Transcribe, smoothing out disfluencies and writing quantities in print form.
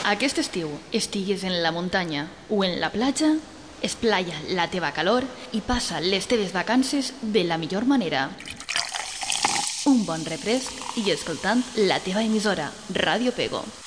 Aquest estiu, estigues en la muntanya o en la platja, esplaia la teva calor i passa les teves vacances de la millor manera. Un bon refresc i escoltant la teva emissora, Ràdio Pego.